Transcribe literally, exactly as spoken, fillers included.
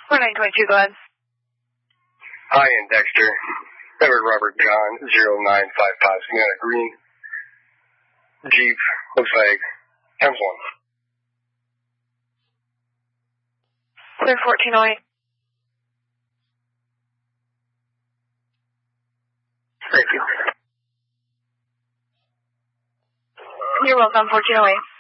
four nine two two, go ahead. Hi, and Dexter. Edward Robert John, zero nine five five. So you got a green Jeep, looks like times one. Clear fourteen oh eight. Thank you. You're welcome, fourteen oh eight.